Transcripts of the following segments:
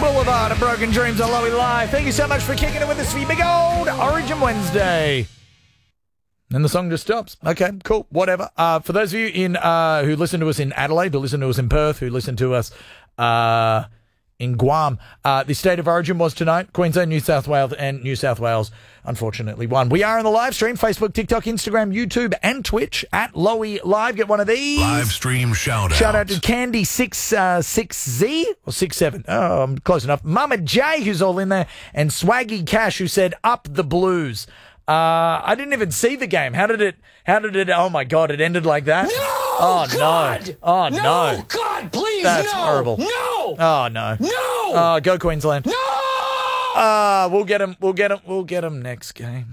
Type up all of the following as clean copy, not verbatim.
Boulevard of Broken Dreams on Lowy Live. Thank you so much for kicking it with us for your big old Origin Wednesday. And the song just stops. Okay, cool, whatever. For those of you who listen to us in Adelaide, who listen to us in Perth, who listen to us in Guam, the State of Origin was tonight. Queensland, New South Wales, and New South Wales, unfortunately, won. We are on the live stream, Facebook, TikTok, Instagram, YouTube, and Twitch at Lowy Live. Get one of these. Live stream shout out. Shout out to Candy6Z or 67. Oh, I'm close enough. Mama J, who's all in there, and Swaggy Cash, who said, up the Blues. I didn't even see the game. How did it, oh my God, it ended like that? No! Oh, God! No. Oh, no. No, God, please, That's no! horrible. No! Oh, no. No! Go Queensland. No! We'll get him next game.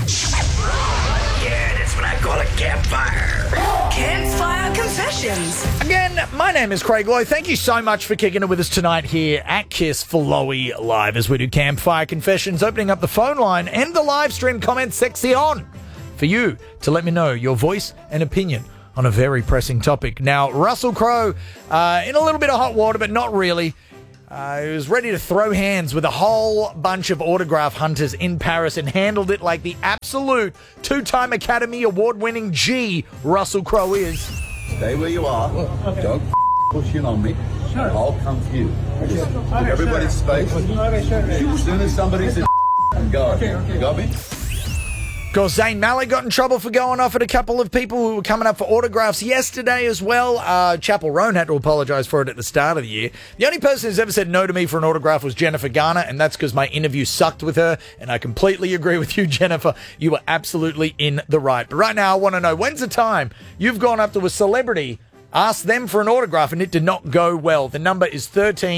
Yeah, that's what I call a campfire. Campfire Confessions. Again, my name is Craig Lowe. Thank you so much for kicking it with us tonight here at KISS for Lowy Live as we do Campfire Confessions, opening up the phone line and the live stream comment section for you to let me know your voice and opinion on a very pressing topic. Now, Russell Crowe, in a little bit of hot water, but not really. He was ready to throw hands with a whole bunch of autograph hunters in Paris and handled it like the absolute two-time Academy Award-winning G Russell Crowe is. Stay where you are. Don't push in on me. I'll come to you. Just give everybody space. As soon as somebody says go. You got me? Of course, Zayn Malik got in trouble for going off at a couple of people who were coming up for autographs yesterday as well. Chapel Roan had to apologise for it at the start of the year. The only person who's ever said no to me for an autograph was Jennifer Garner, and that's because my interview sucked with her, and I completely agree with you, Jennifer. You were absolutely in the right. But right now, I want to know, when's the time you've gone up to a celebrity, asked them for an autograph, and it did not go well? The number is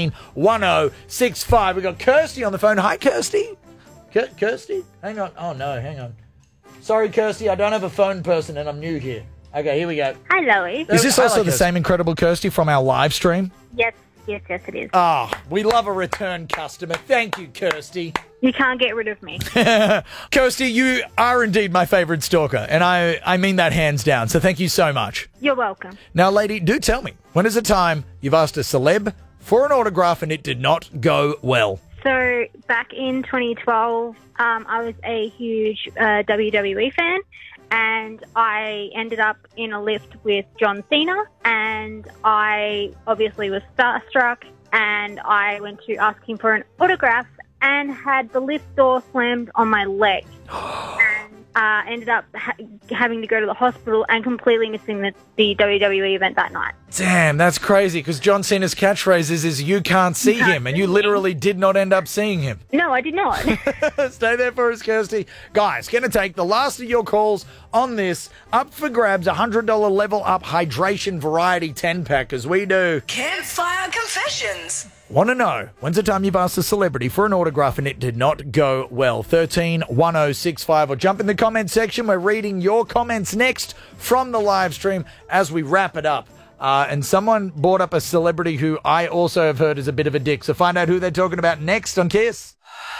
131065. We've got Kirsty on the phone. Hi, Kirsty. Kirsty? Hang on. Oh, no, hang on. Sorry, Kirsty, I don't have a phone person and I'm new here. Okay, here we go. Hi, Lowy. Is this also the same incredible Kirsty from our live stream? Yes, it is. Ah, we love a return customer. Thank you, Kirsty. You can't get rid of me. Kirsty, you are indeed my favourite stalker, and I mean that hands down, so thank you so much. You're welcome. Now, lady, do tell me, when is the time you've asked a celeb for an autograph and it did not go well? So, back in 2012, I was a huge WWE fan, and I ended up in a lift with John Cena, and I obviously was starstruck, and I went to ask him for an autograph and had the lift door slammed on my leg. And ended up having to go to the hospital and completely missing the WWE event that night. Damn, that's crazy, because John Cena's catchphrase is you can't see him, and you literally did not end up seeing him. No, I did not. Stay there for us, Kirsty. Guys, going to take the last of your calls on this. Up for grabs, $100 Level Up Hydration Variety 10-pack as we do Campfire Confessions. Want to know, when's the time you've asked a celebrity for an autograph and it did not go well? 131065, or jump in the comment section. We're reading your comments next from the live stream as we wrap it up. And someone brought up a celebrity who I also have heard is a bit of a dick. So find out who they're talking about next on KISS.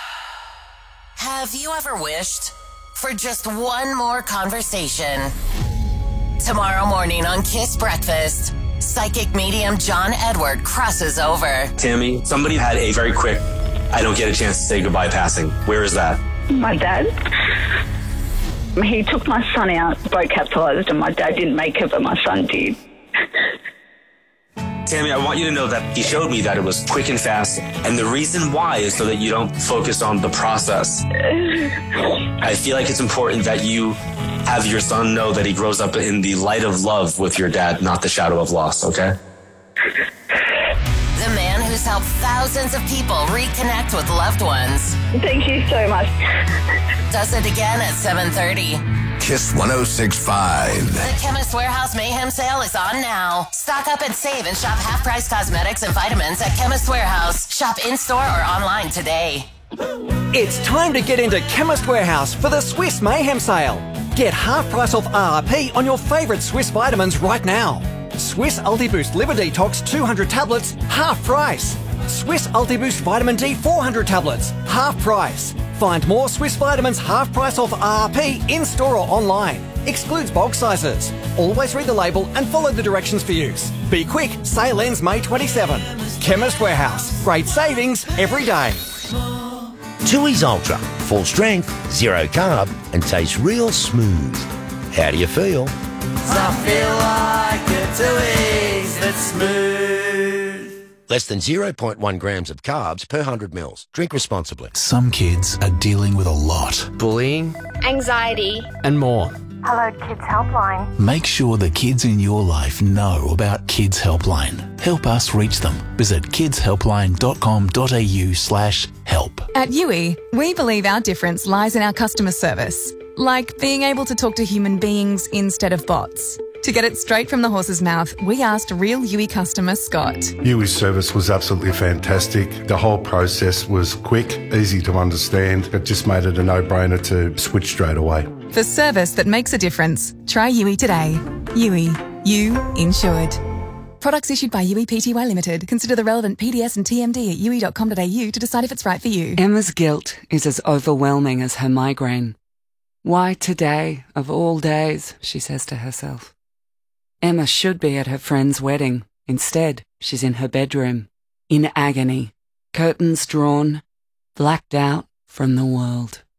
Have you ever wished for just one more conversation? Tomorrow morning on KISS Breakfast, psychic medium John Edward crosses over. Tammy, somebody had a very quick, I don't get a chance to say goodbye passing. Where is that? My dad. He took my son out, boat capsized, and my dad didn't make it, but my son did. Tammy, I want you to know that he showed me that it was quick and fast, and the reason why is so that you don't focus on the process. I feel like it's important that you have your son know that he grows up in the light of love with your dad, not the shadow of loss, okay? The man who's helped thousands of people reconnect with loved ones. Thank you so much. Does it again at 7:30. KISS 106.5. The Chemist Warehouse Mayhem Sale is on now. Stock up and save and shop half-price cosmetics and vitamins at Chemist Warehouse. Shop in-store or online today. It's time to get into Chemist Warehouse for the Swiss Mayhem Sale. Get half price off RRP on your favourite Swiss vitamins right now. Swiss Ultiboost Liver Detox 200 tablets, half price. Swiss Ultiboost Vitamin D 400 tablets, half price. Find more Swiss vitamins half price off RRP in-store or online. Excludes bulk sizes. Always read the label and follow the directions for use. Be quick, sale ends May 27. Chemist Warehouse. Great savings every day. Tui's Ultra. Full strength, zero carb, and tastes real smooth. How do you feel? I feel like a Tui's that's smooth. Less than 0.1 grams of carbs per 100 mils. Drink responsibly. Some kids are dealing with a lot. Bullying, anxiety, and more. Hello Kids Helpline. Make sure the kids in your life know about Kids Helpline. Help us reach them. Visit kidshelpline.com.au/help. At UE, we believe our difference lies in our customer service, like being able to talk to human beings instead of bots. To get it straight from the horse's mouth, we asked real UE customer Scott. UE's service was absolutely fantastic. The whole process was quick, easy to understand. It just made it a no-brainer to switch straight away. For service that makes a difference, try UE today. UE. You insured. Products issued by UE Pty Limited. Consider the relevant PDS and TMD at ue.com.au to decide if it's right for you. Emma's guilt is as overwhelming as her migraine. Why today, of all days, she says to herself. Emma should be at her friend's wedding. Instead, she's in her bedroom, in agony, curtains drawn, blacked out from the world.